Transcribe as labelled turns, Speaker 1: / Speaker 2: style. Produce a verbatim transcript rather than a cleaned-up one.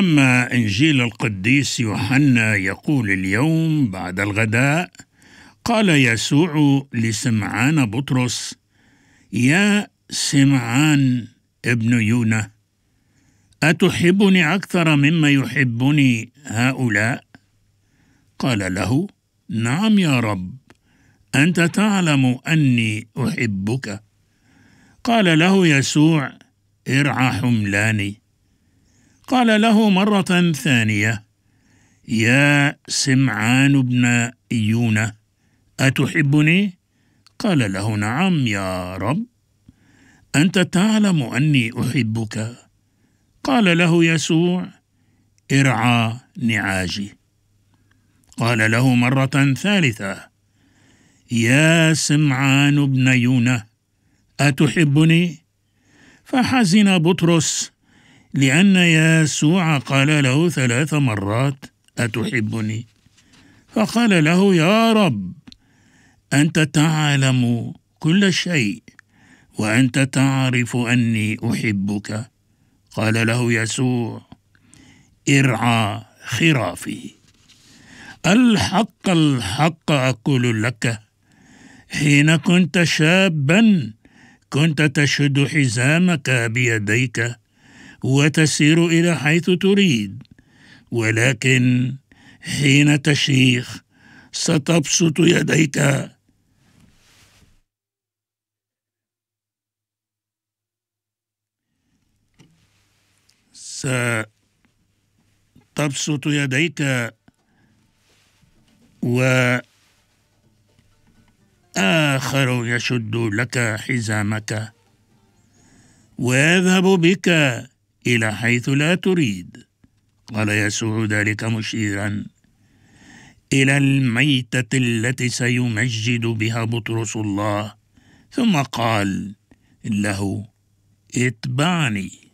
Speaker 1: أما إنجيل القديس يوحنا يقول اليوم بعد الغداء قال يسوع لسمعان بطرس: يا سمعان ابن يونا، أتحبني أكثر مما يحبني هؤلاء؟ قال له: نعم يا رب، أنت تعلم أني أحبك. قال له يسوع: ارعى حملاني. قال له مرة ثانية: يا سمعان ابن يونا، أتحبني؟ قال له: نعم يا رب، أنت تعلم أني أحبك. قال له يسوع: ارعى نعاجي. قال له مرة ثالثة: يا سمعان ابن يونا، أتحبني؟ فحزن بطرس لأن يسوع قال له ثلاث مرات: أتحبني؟ فقال له: يا رب، أنت تعلم كل شيء، وأنت تعرف أني أحبك. قال له يسوع: ارعى خرافي. الحق الحق أقول لك، حين كنت شابا كنت تشد حزامك بيديك وتسير إلى حيث تريد، ولكن حين تشيخ ستبسط يديك ستبسط يديك وآخر يشد لك حزامك ويذهب بك إلى حيث لا تريد. قال يسوع ذلك مشيرا إلى الميتة التي سيمجد بها بطرس الله، ثم قال له: اتبعني.